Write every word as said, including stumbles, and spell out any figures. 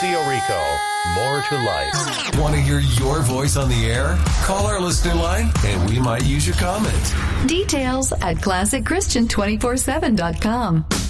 Lucy Orico. More to life. Want to hear your voice on the air? Call our listener line and we might use your comment. Details at classic christian two forty-seven dot com.